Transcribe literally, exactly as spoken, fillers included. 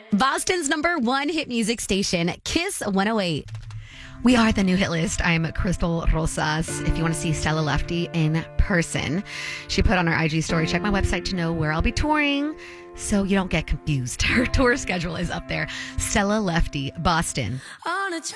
Boston's number one hit music station, Kiss one oh eight. We are the new hit list. I'm Crystal Rosas. If you want to see Stella Lefty in person, she put on her I G story, check my website to know where I'll be touring so you don't get confused. Her tour schedule is up there. Stella Lefty, Boston. On a